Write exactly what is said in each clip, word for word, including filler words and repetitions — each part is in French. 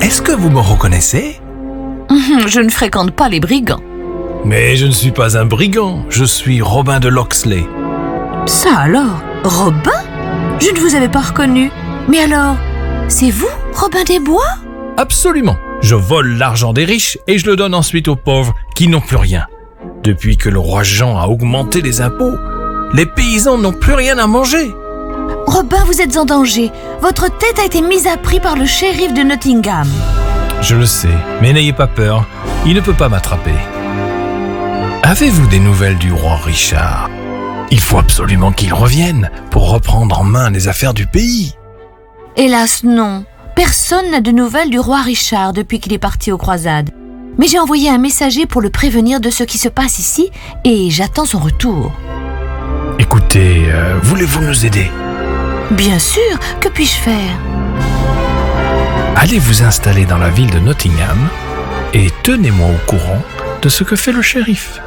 est-ce que vous me reconnaissez? Je ne fréquente pas les brigands. Mais je ne suis pas un brigand, je suis Robin de Locksley. Ça alors, Robin? Je ne vous avais pas reconnu. Mais alors, c'est vous, Robin des Bois? Absolument. Je vole l'argent des riches et je le donne ensuite aux pauvres qui n'ont plus rien. Depuis que le roi Jean a augmenté les impôts, les paysans n'ont plus rien à manger. Robin, vous êtes en danger. Votre tête a été mise à prix par le shérif de Nottingham. Je le sais, mais n'ayez pas peur, il ne peut pas m'attraper. Avez-vous des nouvelles du roi Richard? Il faut absolument qu'il revienne pour reprendre en main les affaires du pays. Hélas, non. Personne n'a de nouvelles du roi Richard depuis qu'il est parti aux croisades. Mais j'ai envoyé un messager pour le prévenir de ce qui se passe ici et j'attends son retour. Écoutez, euh, voulez-vous nous aider? Bien sûr, que puis-je faire? Allez vous installer dans la ville de Nottingham et tenez-moi au courant de ce que fait le shérif.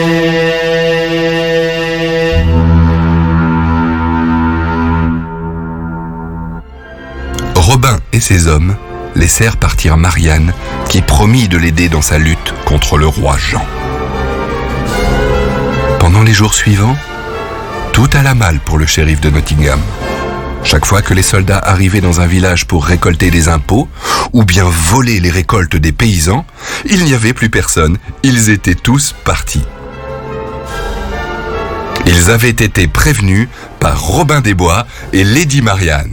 Robin et ses hommes laissèrent partir Marianne, qui promit de l'aider dans sa lutte contre le roi Jean. Pendant les jours suivants, tout alla mal pour le shérif de Nottingham. Chaque fois que les soldats arrivaient dans un village pour récolter des impôts, ou bien voler les récoltes des paysans, il n'y avait plus personne, ils étaient tous partis. Ils avaient été prévenus par Robin des Bois et Lady Marianne.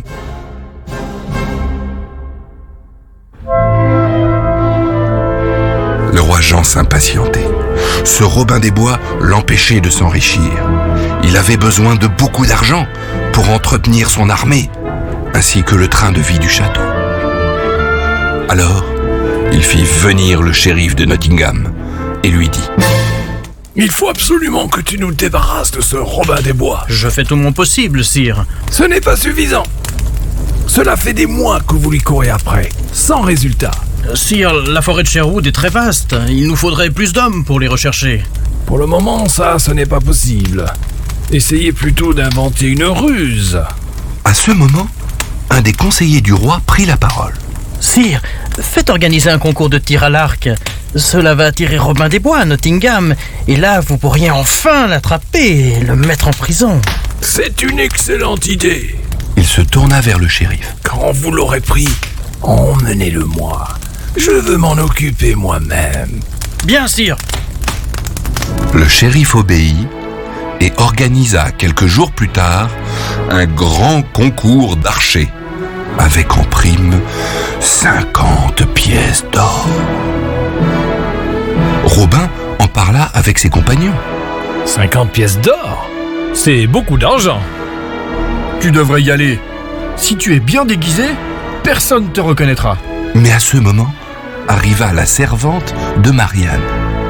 Le roi Jean s'impatientait. Ce Robin des Bois l'empêchait de s'enrichir. Il avait besoin de beaucoup d'argent pour entretenir son armée, ainsi que le train de vie du château. Alors, il fit venir le shérif de Nottingham et lui dit: Il faut absolument que tu nous débarrasses de ce Robin des Bois. Je fais tout mon possible, sire. Ce n'est pas suffisant. Cela fait des mois que vous lui courez après, sans résultat. Sire, la forêt de Sherwood est très vaste. Il nous faudrait plus d'hommes pour les rechercher. Pour le moment, ça, ce n'est pas possible. Essayez plutôt d'inventer une ruse. À ce moment, un des conseillers du roi prit la parole. Sire, faites organiser un concours de tir à l'arc. Cela va attirer Robin des Bois à Nottingham. Et là, vous pourriez enfin l'attraper et le mettre en prison. C'est une excellente idée. Il se tourna vers le shérif. Quand vous l'aurez pris, emmenez-le-moi. Je veux m'en occuper moi-même. Bien, sire. Le shérif obéit et organisa quelques jours plus tard un grand concours d'archers, avec en prime cinquante pièces d'or. Robin en parla avec ses compagnons. cinquante pièces d'or? C'est beaucoup d'argent. Tu devrais y aller. Si tu es bien déguisé, personne ne te reconnaîtra. Mais à ce moment, arriva la servante de Marianne.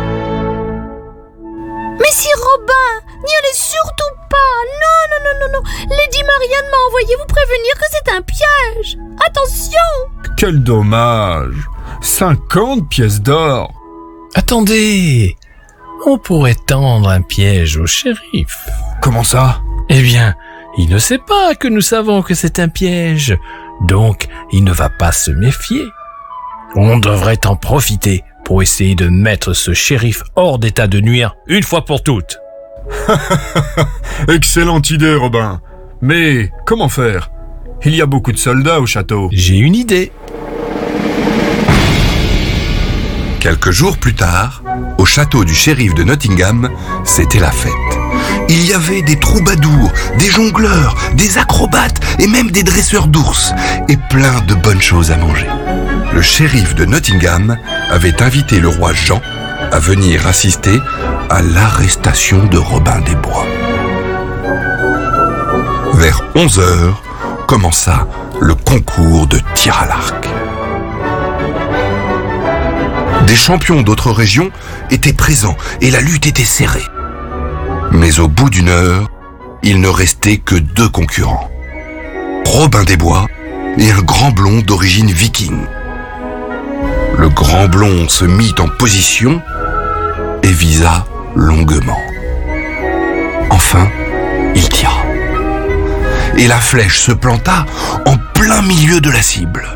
Mais si Robin, n'y allez surtout pas. Non, non, non, non, non. Lady Marianne m'a envoyé vous prévenir que c'est un piège. Attention! Quel dommage. cinquante pièces d'or. Attendez, on pourrait tendre un piège au shérif. Comment ça? Eh bien, il ne sait pas que nous savons que c'est un piège, donc il ne va pas se méfier. On devrait en profiter pour essayer de mettre ce shérif hors d'état de nuire une fois pour toutes. Excellente idée, Robin. Mais comment faire? Il y a beaucoup de soldats au château. J'ai une idée. Quelques jours plus tard, au château du shérif de Nottingham, c'était la fête. Il y avait des troubadours, des jongleurs, des acrobates et même des dresseurs d'ours, et plein de bonnes choses à manger. Le shérif de Nottingham avait invité le roi Jean à venir assister à l'arrestation de Robin des Bois. Vers onze heures, commença le concours de tir à l'arc. Des champions d'autres régions étaient présents et la lutte était serrée. Mais au bout d'une heure, il ne restait que deux concurrents. Robin des Bois et un grand blond d'origine viking. Le grand blond se mit en position et visa longuement. Enfin, il tira. Et la flèche se planta en plein milieu de la cible.